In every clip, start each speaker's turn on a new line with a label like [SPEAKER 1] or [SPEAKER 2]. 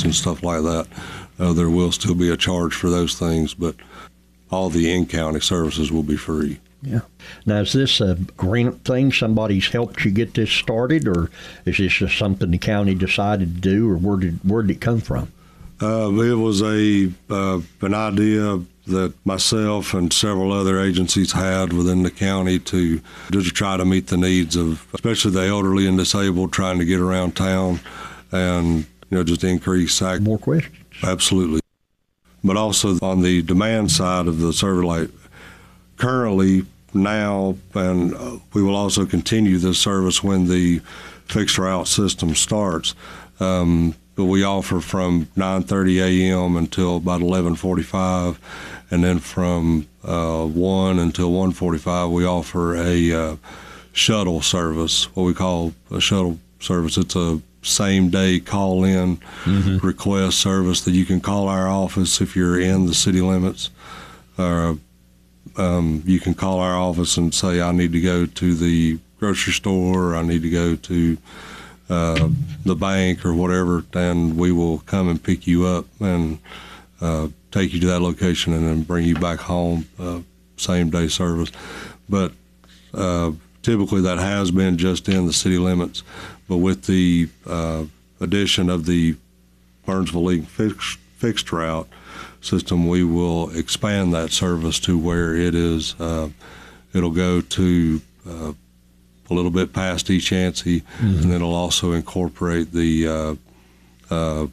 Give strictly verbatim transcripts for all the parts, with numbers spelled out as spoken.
[SPEAKER 1] and stuff like that, uh, there will still be a charge for those things, but all the in-county services will be free.
[SPEAKER 2] Yeah. Now, is this a grant thing? Somebody's helped you get this started, or is this just something the county decided to do, or where did where did it come from?
[SPEAKER 1] Uh, it was a uh, an idea that myself and several other agencies had within the county to just try to meet the needs of, especially the elderly and disabled, trying to get around town, and you know just increase access.
[SPEAKER 2] More questions?
[SPEAKER 1] Absolutely. But also on the demand side of the service, like currently now, and uh, we will also continue this service when the fixed route system starts. Um, but we offer from nine thirty a.m. until about eleven forty-five, and then from uh, one until one forty-five, we offer a uh, shuttle service, what we call a shuttle service. It's a same-day call-in mm-hmm. request service that you can call our office if you're in the city limits. Uh, um, you can call our office and say, I need to go to the grocery store, or I need to go to uh, the bank or whatever, and we will come and pick you up and uh, take you to that location and then bring you back home, uh, same-day service. But uh, typically that has been just in the city limits. But with the uh, addition of the Burnsville fixed, fixed route system, we will expand that service to where it is. Uh, it'll go to uh, a little bit past East Yancey, mm-hmm. and then it'll also incorporate the uh, uh,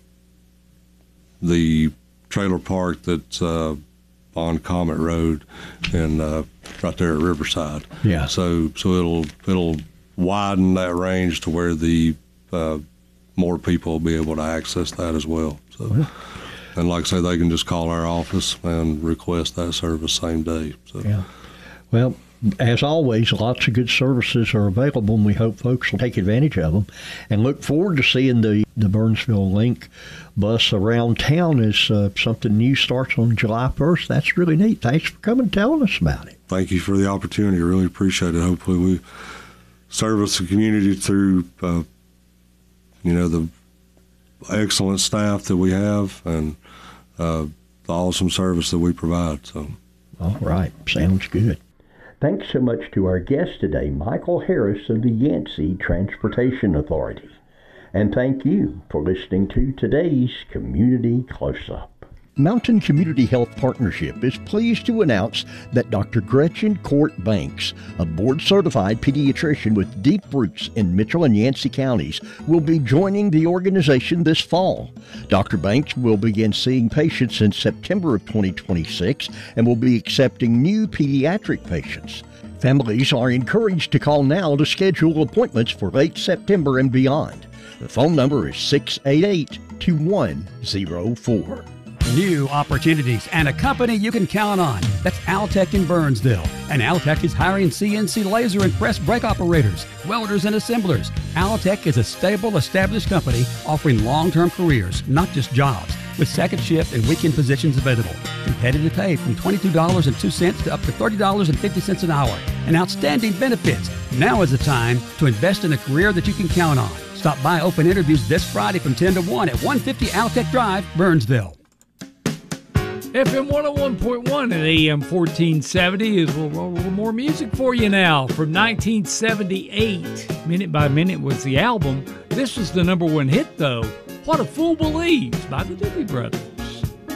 [SPEAKER 1] the trailer park that's uh, on Comet Road and uh, right there at Riverside.
[SPEAKER 2] Yeah.
[SPEAKER 1] So so it'll it'll. widen that range to where the uh, more people will be able to access that as well. So, well, and like I say, they can just call our office and request that service same day. So.
[SPEAKER 2] Yeah. Well, as always, lots of good services are available, and we hope folks will take advantage of them. And look forward to seeing the, the Burnsville Link bus around town as uh, something new starts on July first. That's really neat. Thanks for coming and telling us about it.
[SPEAKER 1] Thank you for the opportunity. I really appreciate it. Hopefully we service the community through, uh, you know, the excellent staff that we have and uh, the awesome service that we provide. So,
[SPEAKER 2] all right, sounds good. Thanks so much to our guest today, Michael Harris of the Yancey Transportation Authority. And thank you for listening to today's Community Close-Up. Mountain Community Health Partnership is pleased to announce that Doctor Gretchen Court Banks, a board-certified pediatrician with deep roots in Mitchell and Yancey counties, will be joining the organization this fall. Doctor Banks will begin seeing patients in September of twenty twenty-six and will be accepting new pediatric patients. Families are encouraged to call now to schedule appointments for late September and beyond. The phone number is six eight eight, two one zero four.
[SPEAKER 3] New opportunities and a company you can count on. That's Altec in Burnsville. And Altec is hiring C N C laser and press brake operators, welders, and assemblers. Altec is a stable, established company offering long-term careers, not just jobs, with second shift and weekend positions available. Competitive pay from twenty-two dollars and two cents to up to thirty dollars and fifty cents an hour. And outstanding benefits. Now is the time to invest in a career that you can count on. Stop by open interviews this Friday from ten to one at one fifty Altec Drive, Burnsville.
[SPEAKER 4] F M one oh one point one and A M fourteen seventy is we'll roll a little more music for you now. From nineteen seventy-eight, Minute by Minute was the album. This was the number one hit, though. What a Fool Believes by the Doobie Brothers.